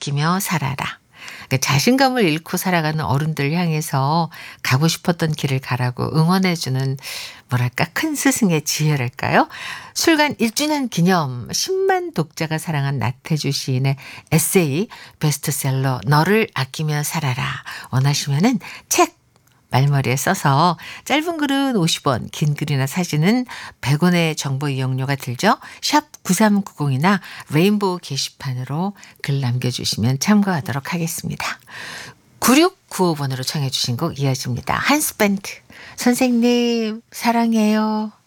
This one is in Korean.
아끼며 살아라. 그러니까 자신감을 잃고 살아가는 어른들 향해서 가고 싶었던 길을 가라고 응원해주는 뭐랄까 큰 스승의 지혜랄까요? 출간 1주년 기념 10만 독자가 사랑한 나태주 시인의 에세이 베스트셀러 너를 아끼며 살아라 원하시면은 책 말머리에 써서 짧은 글은 50원, 긴 글이나 사진은 100원의 정보 이용료가 들죠. 샵 9390이나 레인보우 게시판으로 글 남겨주시면 참고하도록 하겠습니다. 9695번으로 청해 주신 곡 이어집니다. 한스밴드 선생님 사랑해요.